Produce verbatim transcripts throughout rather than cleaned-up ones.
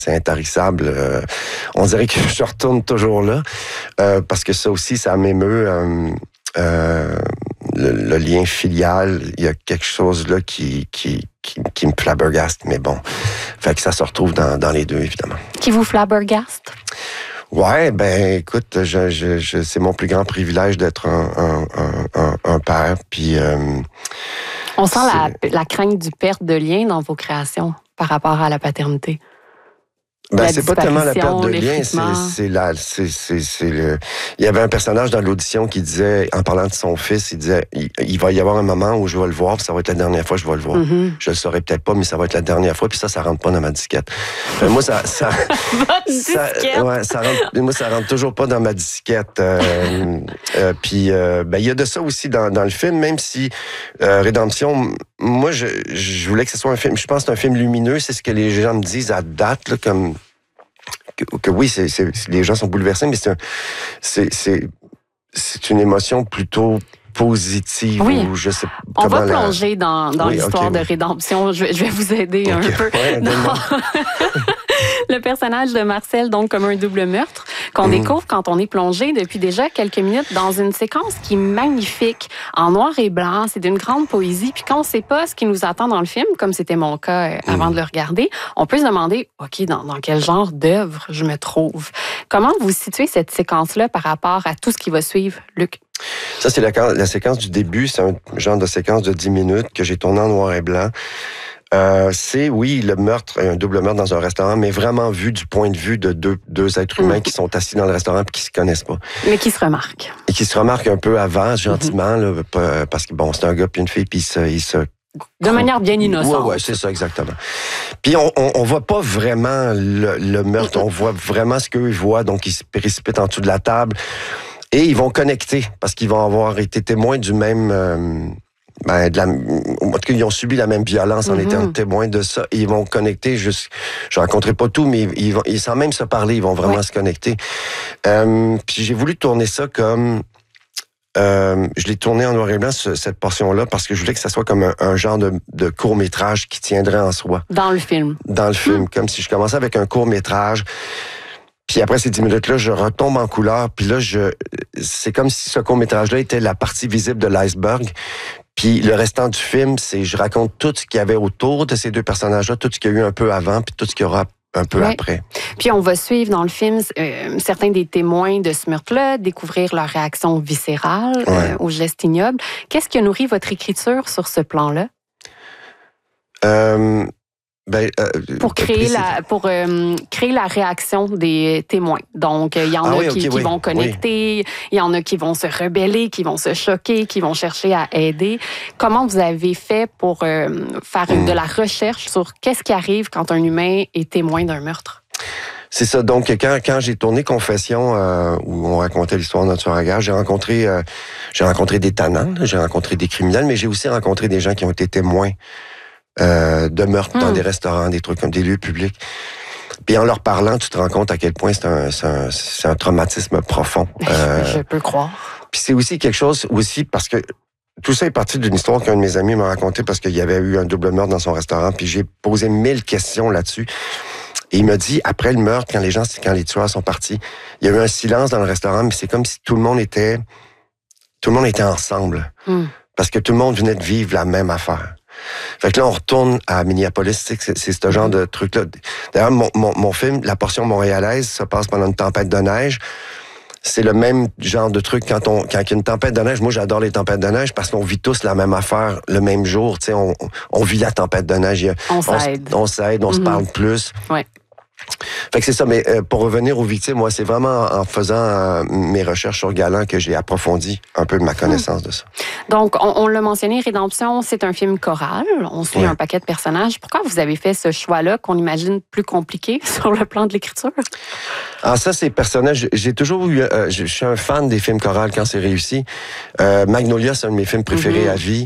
c'est intarissable. Euh, on dirait que je retourne toujours là, euh, parce que ça aussi, ça m'émeut. Euh, euh, le, le lien filial, il y a quelque chose là qui, qui, qui, qui me flabbergaste, mais bon. Fait que ça se retrouve dans, dans les deux, évidemment. Qui vous flabbergaste? Ouais, ben écoute, je, je, je, c'est mon plus grand privilège d'être un, un, un, un, un père. Puis, euh, on sent la, la crainte du perte de lien dans vos créations par rapport à la paternité. Ben, c'est pas tellement la perte de lien, c'est, c'est la, c'est, c'est, c'est le, il y avait un personnage dans l'audition qui disait, en parlant de son fils, il disait, il, il va y avoir un moment où je vais le voir, puis ça va être la dernière fois que je vais le voir. Mm-hmm. Je le saurai peut-être pas, mais ça va être la dernière fois, puis ça, ça rentre pas dans ma disquette. Euh, moi, ça, ça, ça, ouais, ça rentre, moi, ça rentre toujours pas dans ma disquette. Euh, euh, puis, euh, ben, il y a de ça aussi dans, dans le film, même si euh, Rédemption, moi, je, je voulais que ce soit un film, je pense que c'est un film lumineux, c'est ce que les gens me disent à date, là, comme Que, que oui, c'est, c'est, les gens sont bouleversés, mais c'est, un, c'est, c'est, c'est une émotion plutôt positive. Oui. Ou je sais On va la... plonger dans, dans oui, l'histoire okay, de Rédemption. Je, je vais vous aider okay. un peu. Ouais, le personnage de Marcel, donc, comme un double meurtre, qu'on mmh. découvre quand on est plongé depuis déjà quelques minutes dans une séquence qui est magnifique, en noir et blanc, c'est d'une grande poésie. Puis quand on ne sait pas ce qui nous attend dans le film, comme c'était mon cas avant mmh. de le regarder, on peut se demander, OK, dans, dans quel genre d'œuvre je me trouve? Comment vous situez cette séquence-là par rapport à tout ce qui va suivre, Luc? Ça, c'est la, la séquence du début. C'est un genre de séquence de dix minutes que j'ai tourné en noir et blanc. Euh, c'est, oui, le meurtre, un double meurtre dans un restaurant, mais vraiment vu du point de vue de deux, deux êtres humains mmh. qui sont assis dans le restaurant et qui se connaissent pas. Mais qui se remarquent. Et qui se remarquent un peu avant, gentiment, mmh. là, parce que, bon, c'est un gars puis une fille, puis ils se... Ils se de manière bien innocente. Oui, ouais, c'est ça, exactement. Puis on, on, on voit pas vraiment le, le meurtre, mmh. on voit vraiment ce qu'eux voient, donc ils se précipitent en dessous de la table. Et ils vont connecter, parce qu'ils vont avoir été témoins du même... Euh, ben, de la, en tout cas, ils ont subi la même violence en mm-hmm. étant témoins de ça. Et ils vont connecter, juste, je ne raconterai pas tout, mais ils vont, ils, sans même se parler, ils vont vraiment ouais. se connecter. Euh, puis j'ai voulu tourner ça comme... Euh, je l'ai tourné en noir et blanc, ce, cette portion-là, parce que je voulais que ça soit comme un, un genre de, de court-métrage qui tiendrait en soi. Dans le film. Dans le film, mm. comme si je commençais avec un court-métrage. Puis après ces dix minutes-là, je retombe en couleur. Puis là, je, c'est comme si ce court-métrage-là était la partie visible de l'iceberg. Puis le restant du film, c'est je raconte tout ce qu'il y avait autour de ces deux personnages-là, tout ce qu'il y a eu un peu avant, puis tout ce qu'il y aura un peu oui. après. Puis on va suivre dans le film euh, certains des témoins de ce meurtre-là, découvrir leur réaction viscérale ouais. euh, aux gestes ignobles. Qu'est-ce qui a nourri votre écriture sur ce plan-là? Euh... Ben, euh, pour créer la pour euh, créer la réaction des témoins. Donc il y en ah a oui, qui, okay, qui oui, vont connecter, il oui. y en a qui vont se rebeller, qui vont se choquer, qui vont chercher à aider. Comment vous avez fait pour euh, faire mm. de la recherche sur qu'est-ce qui arrive quand un humain est témoin d'un meurtre? C'est ça. Donc, quand, quand j'ai tourné Confession, euh, où on racontait l'histoire de notre tueur à gages, j'ai rencontré, euh, j'ai rencontré des tannants, j'ai rencontré des criminels, mais j'ai aussi rencontré des gens qui ont été témoins Euh, de meurtres mmh. dans des restaurants, des trucs comme des lieux publics. Puis en leur parlant, tu te rends compte à quel point c'est un, c'est un, c'est un traumatisme profond. Euh, Je peux croire. Puis c'est aussi quelque chose, aussi parce que tout ça est parti d'une histoire qu'un de mes amis m'a raconté parce qu'il y avait eu un double meurtre dans son restaurant, puis j'ai posé mille questions là-dessus. Et il m'a dit, après le meurtre, quand les gens, quand les tueurs sont partis, il y a eu un silence dans le restaurant, mais c'est comme si tout le monde était, tout le monde était ensemble. Mmh. Parce que tout le monde venait de vivre la même affaire. Fait que là, on retourne à Minneapolis, c'est, c'est, c'est ce genre de truc-là. D'ailleurs, mon, mon, mon film, la portion montréalaise, ça passe pendant une tempête de neige. C'est le même genre de truc quand on quand il y a une tempête de neige. Moi, j'adore les tempêtes de neige parce qu'on vit tous la même affaire le même jour. Tu sais, on, on vit la tempête de neige. On s'aide. On, on s'aide, on mm-hmm. se parle plus. Ouais. Fait que c'est ça, mais euh, pour revenir aux victimes, moi, c'est vraiment en faisant euh, mes recherches sur Galant que j'ai approfondi un peu de ma connaissance mmh. de ça. Donc, on, on l'a mentionné, Rédemption, c'est un film choral. On suit ouais. un paquet de personnages. Pourquoi vous avez fait ce choix-là qu'on imagine plus compliqué sur le plan de l'écriture? Ah, ça, c'est personnel. J'ai toujours eu... Euh, je suis un fan des films chorales quand c'est réussi. Euh, Magnolia, c'est un de mes films préférés mmh. à vie.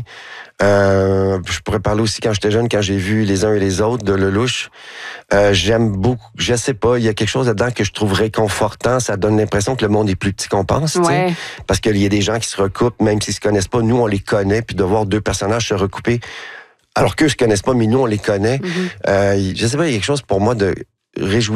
Euh, je pourrais parler aussi quand j'étais jeune, quand j'ai vu Les uns et les autres de Lelouch. Euh, j'aime beaucoup, je sais pas, il y a quelque chose là-dedans que je trouve réconfortant. Ça donne l'impression que le monde est plus petit qu'on pense, ouais. parce qu'il y a des gens qui se recoupent, même s'ils se connaissent pas. Nous, on les connaît, puis de voir deux personnages se recouper, alors qu'eux se connaissent pas, mais nous, on les connaît. Mm-hmm. Euh, je sais pas, il y a quelque chose pour moi de... réjouis